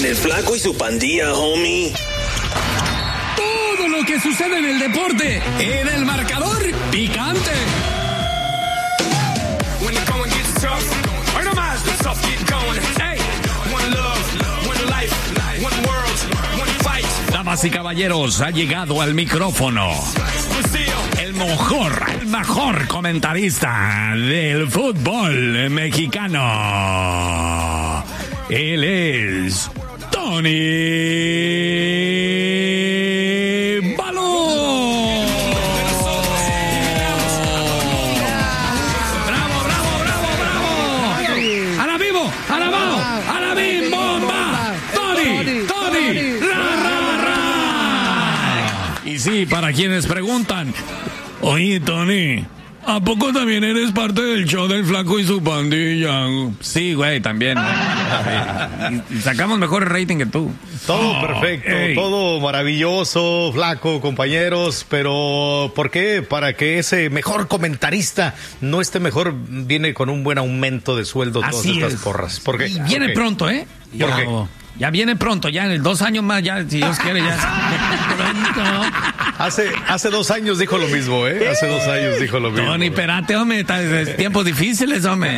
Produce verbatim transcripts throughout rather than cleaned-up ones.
En el Flaco y su Pandilla, homie. Todo lo que sucede en el deporte, en el marcador picante. When the going gets tough, hoy nomás, the tough get going. Hey, one love, one life, one world, one fight. Damas y caballeros, ha llegado al micrófono el mejor, el mejor comentarista del fútbol mexicano. Él es Tony Balón. ¡Bravo, bravo, bravo, bravo! ¡A la vivo, a la bao, a la bim, bomba! ¡Tony, Tony, ra, ra, ra! Y sí, para quienes preguntan, oye, Tony, ¿a poco también eres parte del show del Flaco y su Pandilla? Sí, güey, también. Y sacamos mejor rating que tú. Todo oh, perfecto, ey. Todo maravilloso, Flaco, compañeros, pero ¿por qué? Para que ese mejor comentarista no esté mejor, viene con un buen aumento de sueldo todas Así estas es. porras. ¿Por qué? Y viene ¿Por qué? pronto, ¿eh? ¿Por ya, qué? Ya viene pronto, ya en dos años más, ya, si Dios quiere, ya. Pronto. Hace, hace dos años dijo lo mismo, ¿eh? Hace dos años dijo lo mismo. Tony, espérate, hombre, tiempos difíciles, hombre.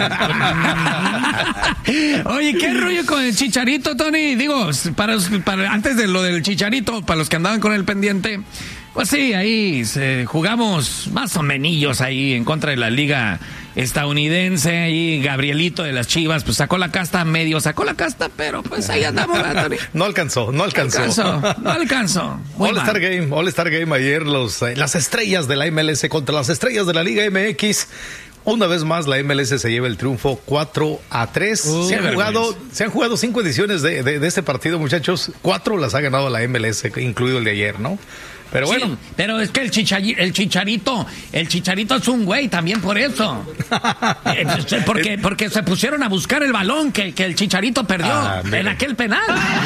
Oye, ¿qué rollo con el Chicharito, Tony? Digo, para, para antes de lo del Chicharito, para los que andaban con el pendiente, pues sí, ahí se, jugamos más o menillos ahí en contra de la liga estadounidense. Ahí Gabrielito de las Chivas, pues sacó la casta, medio sacó la casta, pero pues ahí andamos, ¿verdad, Tony? No alcanzó, no alcanzó. No alcanzó, no alcanzó. All-Star Game, All-Star Game ayer, los, eh, las estrellas de la M L S contra las estrellas de la Liga M X. Una vez más la M L S se lleva el triunfo cuatro a tres. Uh, se, han jugado, se han jugado cinco ediciones de, de, de este partido, muchachos. Cuatro las ha ganado la M L S, incluido el de ayer, ¿no? Pero bueno. Sí, pero es que el, chichari, el Chicharito, el Chicharito es un güey también por eso. porque, porque se pusieron a buscar el balón que, que el Chicharito perdió ah, en aquel penal.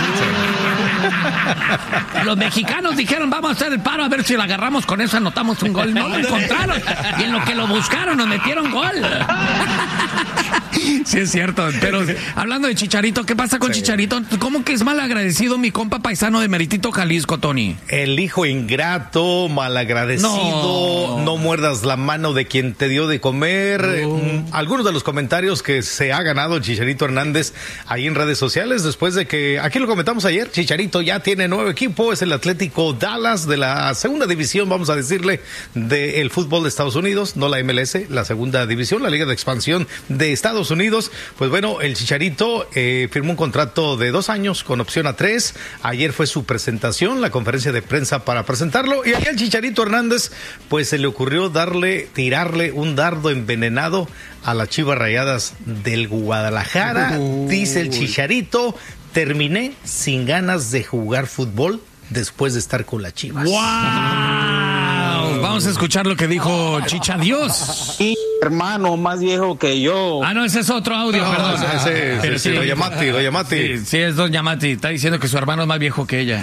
Sí. Los mexicanos dijeron, vamos a hacer el paro a ver si lo agarramos, con eso anotamos un gol. No lo encontraron. Y en lo que lo buscaron nos metieron gol. Sí, es cierto. Pero hablando de Chicharito, ¿qué pasa con sí. Chicharito? ¿Cómo que es mal agradecido mi compa paisano de Meritito, Jalisco, Tony? El hijo ingrato, malagradecido, no. no muerdas la mano de quien te dio de comer. No. Algunos de los comentarios que se ha ganado el Chicharito Hernández ahí en redes sociales, después de que, aquí lo comentamos ayer, Chicharito ya tiene nuevo equipo, es el Atlético Dallas de la segunda división, vamos a decirle, del fútbol de Estados Unidos, no la M L S, la segunda división, la Liga de Expansión de Estados Unidos. Pues bueno, el Chicharito eh, firmó un contrato de dos años con opción a tres. Ayer fue su presentación, la conferencia de prensa para presentarlo, y ahí al Chicharito Hernández pues se le ocurrió darle, tirarle un dardo envenenado a las Chivas Rayadas del Guadalajara. Uy. Dice el Chicharito, terminé sin ganas de jugar fútbol después de estar con las Chivas. ¡Wow! Vamos a escuchar lo que dijo Chicha Dios. Sí, hermano, más viejo que yo. Ah, no, ese es otro audio, no, perdón. Ese, ese, ese, sí, Doña Mati, Doña Mati. Sí, sí, es Doña Mati. Está diciendo que su hermano es más viejo que ella.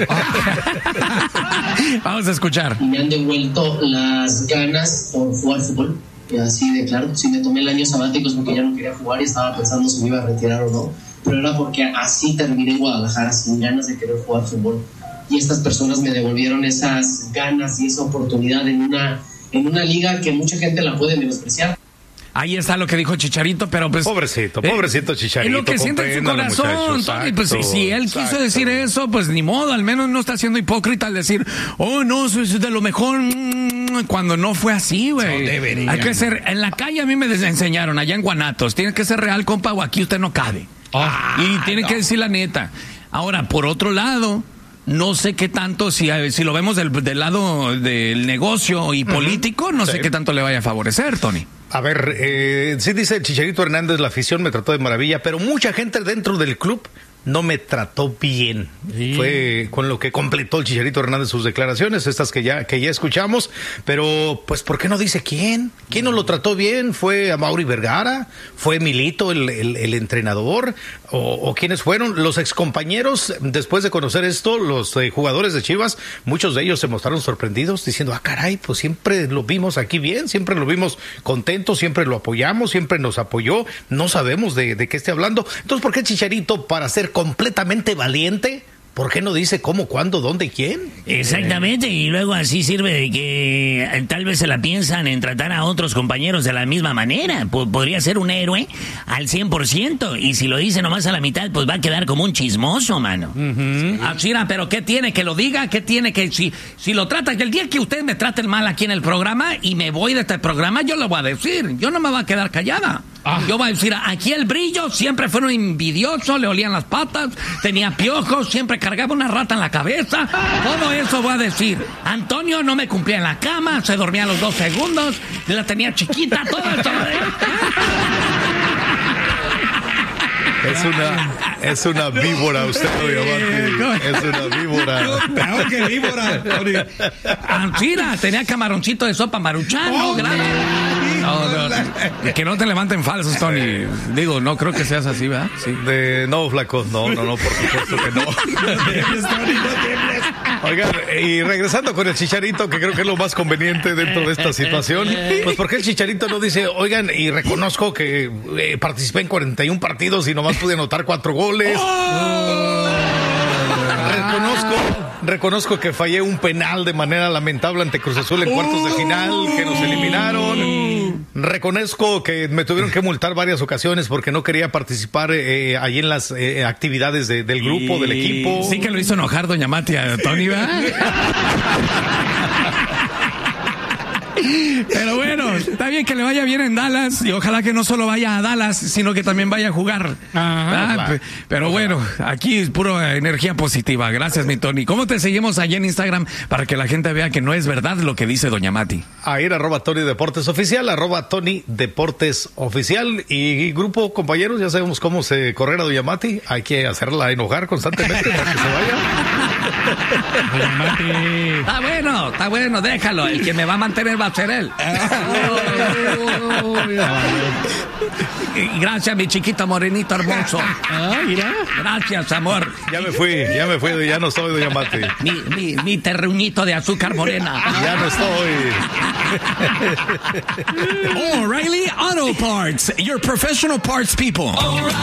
Vamos a escuchar. Me han devuelto las ganas por jugar fútbol. Y así de claro, sí me tomé el año sabático porque ya no quería jugar y estaba pensando si me iba a retirar o no. Pero era porque así terminé en Guadalajara sin ganas de querer jugar fútbol. Y estas personas me devolvieron esas ganas y esa oportunidad en una, en una liga que mucha gente la puede menospreciar. Ahí está lo que dijo Chicharito, pero pues... Pobrecito, pobrecito eh, Chicharito. Es lo que siente en su corazón, Tony. Pues si, si él exacto. quiso decir eso, pues ni modo, al menos no está siendo hipócrita al decir, oh, no, eso es de lo mejor, cuando no fue así, güey. No Hay que ser, en la calle a mí me enseñaron, allá en Guanatos, tiene que ser real, compa, o aquí usted no cabe. Ah, y tiene no. que decir la neta. Ahora, por otro lado... No sé qué tanto, si, si lo vemos del, del lado del negocio y político, no sí. sé qué tanto le vaya a favorecer, Tony. A ver, eh, sí dice el Chicharito Hernández, la afición me trató de maravilla, pero mucha gente dentro del club no me trató bien. Sí. Fue con lo que completó el Chicharito Hernández sus declaraciones, estas que ya, que ya escuchamos, pero pues ¿por qué no dice quién? ¿Quién no lo trató bien? ¿Fue Amaury Vergara? ¿Fue Milito el, el, el entrenador? ¿O, o quiénes fueron? Los excompañeros, después de conocer esto, los eh, jugadores de Chivas, muchos de ellos se mostraron sorprendidos, diciendo, ah caray, pues siempre lo vimos aquí bien, siempre lo vimos contento, siempre lo apoyamos, siempre nos apoyó, no sabemos de, de qué esté hablando. Entonces, ¿por qué Chicharito, para ser completamente valiente, ¿por qué no dice cómo, cuándo, dónde y quién? Exactamente, y luego así sirve de que eh, tal vez se la piensan en tratar a otros compañeros de la misma manera. P- podría ser un héroe al cien por ciento, y si lo dice nomás a la mitad, pues va a quedar como un chismoso, mano. Uh-huh. Achira, pero ¿qué tiene que lo diga? ¿Qué tiene que...? Si, si lo trata, que el día que ustedes me traten mal aquí en el programa y me voy de este programa, yo lo voy a decir. Yo no me voy a quedar callada. Ah. Yo voy a decir, aquí el Brillo siempre fue un envidioso, le olían las patas, tenía piojos, siempre cargaba una rata en la cabeza. Todo eso voy a decir. Antonio no me cumplía en la cama, se dormía a los dos segundos, la tenía chiquita, todo eso. Es una, es una víbora usted, Diamante. Es una víbora. Peor que víbora. Anchira, tenía camaroncito de sopa maruchano. Oh, grave. No, no, no. Que no te levanten falsos, Tony. Digo, no creo que seas así, ¿verdad? Sí. De, no, flaco, no, no, no, por supuesto que no. Oigan, y regresando con el Chicharito, que creo que es lo más conveniente dentro de esta situación, pues porque el Chicharito no dice, oigan, y reconozco que eh, participé en cuarenta y uno partidos y nomás pude anotar cuatro goles. Oh. Reconozco, reconozco que fallé un penal de manera lamentable ante Cruz Azul en cuartos de final, que nos eliminaron. Reconozco que me tuvieron que multar varias ocasiones porque no quería participar eh, ahí en las eh, actividades de, del grupo, del equipo. Sí que lo hizo enojar doña Mati a Tony, ¿verdad? Pero bueno, está bien que le vaya bien en Dallas y ojalá que no solo vaya a Dallas, sino que también vaya a jugar. Ajá, ah, claro. Pero bueno, aquí es pura energía positiva. Gracias, mi Tony. ¿Cómo te seguimos allá en Instagram para que la gente vea que no es verdad lo que dice doña Mati? Ahí era arroba Tony Deportes Oficial, arroba Tony Deportes Oficial. Y grupo, compañeros, ya sabemos cómo se correr a doña Mati. Hay que hacerla enojar constantemente para que se vaya. Doña Mati. Está bueno, está bueno, déjalo. El que me va a mantener va a ser él. Gracias, mi chiquito morenito hermoso. Ah, mira. Gracias, amor. Ya me fui, ya me fui, ya no soy doña Mati. Mi, mi, mi terruñito de azúcar morena. Ya no estoy. O'Reilly Auto Parts, your professional parts people.